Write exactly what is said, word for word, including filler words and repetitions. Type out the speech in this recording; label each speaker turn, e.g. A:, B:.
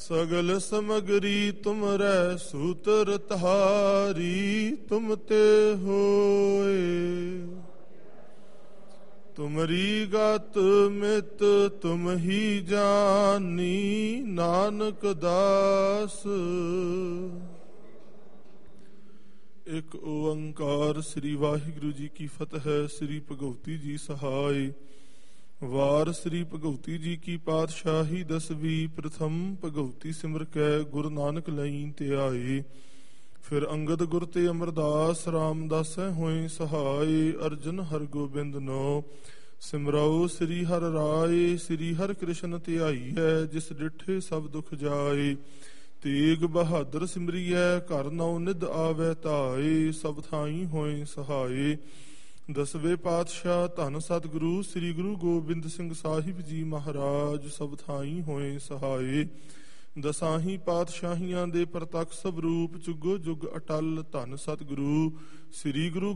A: ਸਗਲ ਸਮਗਰੀ ਤੁਮਰੈ ਸੂਤਰ ਤਹਾਰੀ, ਤੁਮ ਤੇ ਹੋਏ। ਤੁਮਰੀ ਗਤ ਮਿਤ ਤੁਮ ਹੀ ਜਾਨੀ, ਨਾਨਕ ਦਾਸ। ਇੱਕ ਓੰਕਾਰ। ਸ੍ਰੀ ਵਾਹਿਗੁਰੂ ਜੀ ਕੀ ਫਤਿਹ। ਸ੍ਰੀ ਭਗਉਤੀ ਜੀ ਸਹਾਇ। ਵਾਰ ਸ੍ਰੀ ਭਗਉਤੀ ਜੀ ਕੀ ਪਾਤਸ਼ਾਹੀ ਦਸਵੀਂ। ਪ੍ਰਥਮ ਭਗਉਤੀ ਸਿਮਰ ਕੈ ਗੁਰੂ ਨਾਨਕ ਲਈ ਧਿਆਏ। ਫਿਰ ਅੰਗਦ ਗੁਰ ਤੇ ਅਮਰਦਾਸ ਰਾਮਦਾਸੈ ਹੋਏ ਸਹਾਇ। ਅਰਜਨ ਹਰਗੋਬਿੰਦ ਨੋ ਸਿਮਰਾਓ ਸ੍ਰੀ ਹਰਿ ਰਾਏ। ਸ੍ਰੀ ਹਰਿ ਕ੍ਰਿਸ਼ਨ ਧਿਆਈਐ, ਜਿਸ ਡਿਠੇ ਸਭ ਦੁਖ ਜਾਏ। ਤੇਗ ਬਹਾਦਰ ਸਿਮਰੀਐ, ਘਰ ਨਉ ਨਿਧ ਆਵੈ ਧਾਏ। ਸਭ ਥਾਈ ਹੋਏ ਸਹਾਏ। ਦਸਵੇਂ ਪਾਤਸ਼ਾਹ ਧੰਨ ਸਤਿਗੁਰੂ ਸ੍ਰੀ ਗੁਰੂ ਗੋਬਿੰਦ ਸਿੰਘ ਸਾਹਿਬ ਜੀ ਮਹਾਰਾਜ, ਸਭ ਥਾਈ ਹੋਏ ਸਹਾਏ। ਦਸਾਹੀ ਪਾਤਸ਼ਾਹੀਆਂ ਦੇ ਪ੍ਰਤੱਖ ਸਵਰੂਪ, ਚੁਗੋ ਜੁਗ ਅਟਲ। ਧੰਨ ਸਤਿਗੁਰੂ ਸ੍ਰੀ ਗੁਰੂ